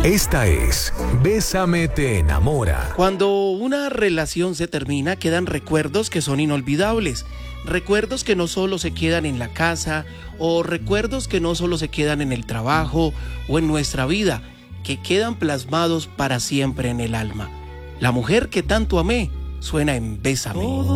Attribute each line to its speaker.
Speaker 1: Esta es Bésame te enamora.
Speaker 2: Cuando una relación se termina, quedan recuerdos que son inolvidables. Recuerdos que no solo se quedan en la casa, o recuerdos que no solo se quedan en el trabajo o en nuestra vida, que quedan plasmados para siempre en el alma. La mujer que tanto amé suena en Bésame.